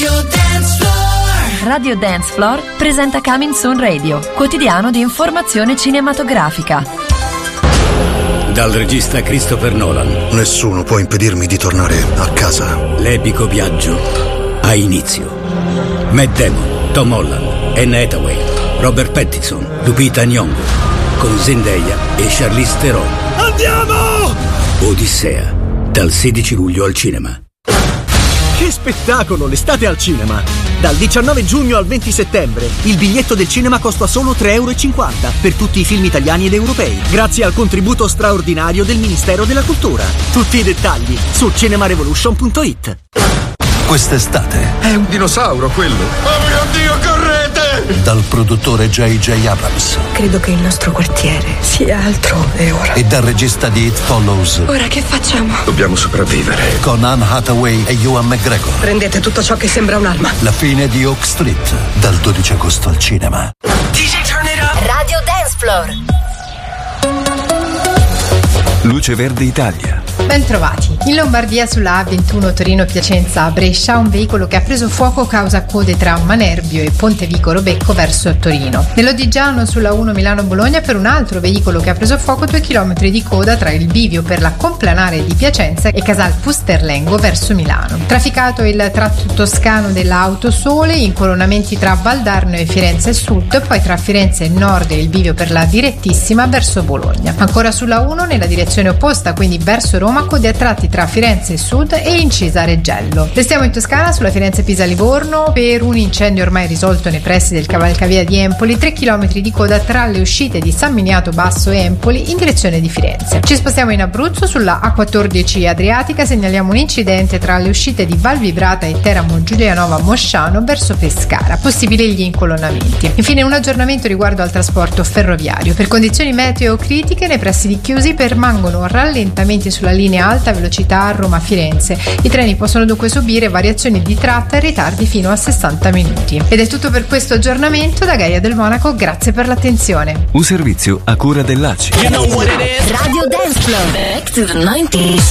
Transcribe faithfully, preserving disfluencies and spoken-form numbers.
Radio Dance Floor. Radio Dance Floor presenta Coming Soon Radio, quotidiano di informazione cinematografica. Dal regista Christopher Nolan. Nessuno può impedirmi di tornare a casa. L'epico viaggio ha inizio. Matt Damon, Tom Holland, Anne Hathaway, Robert Pattinson, Lupita Nyong'o, con Zendaya e Charlize Theron. Andiamo! Odissea, dal sedici luglio al cinema. Che spettacolo, l'estate al cinema! Dal diciannove giugno al venti settembre il biglietto del cinema costa solo tre e cinquanta euro per tutti i film italiani ed europei, grazie al contributo straordinario del Ministero della Cultura. Tutti i dettagli su cinemarevolution punto it. Quest'estate è un dinosauro quello. Oh mio Dio, correte! Dal produttore J J Abrams. Credo che il nostro quartiere sia altrove ora. E dal regista di It Follows. Ora che facciamo? Dobbiamo sopravvivere. Con Anne Hathaway e Ewan McGregor. Prendete tutto ciò che sembra un'arma. La fine di Oak Street, dal dodici agosto al cinema. D J turn it up. Radio Dance Floor. Luce Verde Italia. Bentrovati. In Lombardia sulla A ventuno Torino-Piacenza a Brescia un veicolo che ha preso fuoco causa code tra Manerbio e Pontevico-Robecco verso Torino. Nell'Odigiano sulla uno Milano-Bologna per un altro veicolo che ha preso fuoco due chilometri di coda tra il bivio per la Complanare di Piacenza e Casal Pusterlengo verso Milano. Trafficato il tratto toscano della Autosole, incolonnamenti tra Valdarno e Firenze Sud, poi tra Firenze Nord e il bivio per la Direttissima verso Bologna. Ancora sulla uno nella direzione opposta, quindi verso Roma, code a tratti tra Firenze Sud e Incisa Reggello. Restiamo in Toscana sulla Firenze-Pisa-Livorno per un incendio ormai risolto nei pressi del cavalcavia di Empoli, tre chilometri di coda tra le uscite di San Miniato Basso e Empoli in direzione di Firenze. Ci spostiamo in Abruzzo sulla A quattordici Adriatica, segnaliamo un incidente tra le uscite di Val Vibrata e Teramo Giulianova Mosciano verso Pescara, possibili gli incolonnamenti. Infine un aggiornamento riguardo al trasporto ferroviario. Per condizioni meteo critiche nei pressi di Chiusi permangono rallentamenti sulla linea alta velocità Roma-Firenze. I treni possono dunque subire variazioni di tratta e ritardi fino a sessanta minuti. Ed è tutto per questo aggiornamento da Gaia del Monaco, grazie per l'attenzione. Un servizio a cura dell'A C I. You know what it is? Radio Dance Floor. Back to the nineties.